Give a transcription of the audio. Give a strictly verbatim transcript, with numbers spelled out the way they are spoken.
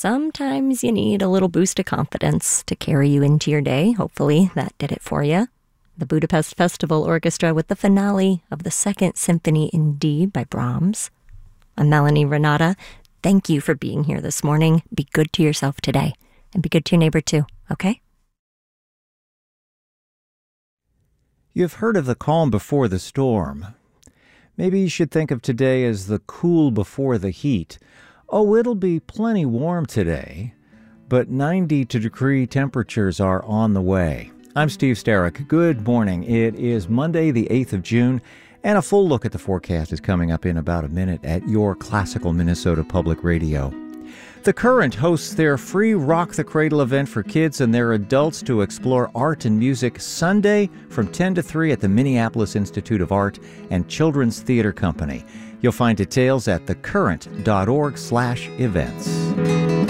Sometimes you need a little boost of confidence to carry you into your day. Hopefully that did it for you. The Budapest Festival Orchestra with the finale of the Second Symphony in D by Brahms. I'm Melanie Renata. Thank you for being here this morning. Be good to yourself today, and be good to your neighbor too, okay? You've heard of the calm before the storm. Maybe you should think of today as the cool before the heat. Oh, it'll be plenty warm today, but ninety degree temperatures are on the way. I'm Steve Starrick. Good morning. It is Monday, the eighth of June, and a full look at the forecast is coming up in about a minute at your classical Minnesota Public Radio. The Current hosts their free Rock the Cradle event for kids and their adults to explore art and music Sunday from ten to three at the Minneapolis Institute of Art and Children's Theater Company. You'll find details at thecurrent dot org slash events.